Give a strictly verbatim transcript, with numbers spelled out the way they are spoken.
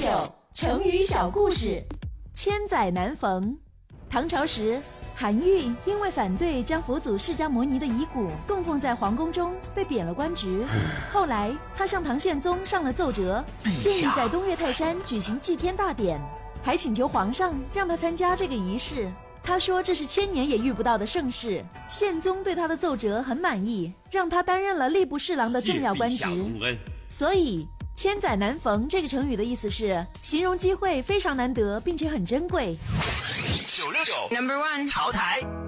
九成语小故事。千载难逢。唐朝时，韩愈因为反对将佛祖释迦摩尼的遗骨供奉在皇宫中，被贬了官职。后来他向唐宪宗上了奏折，建议在东岳泰山举行祭天大典，还请求皇上让他参加这个仪式。他说这是千年也遇不到的盛事。宪宗对他的奏折很满意，让他担任了吏部侍郎的重要官职。所以千载难逢这个成语的意思是形容机会非常难得并且很珍贵。 九六九 Number One 潮台。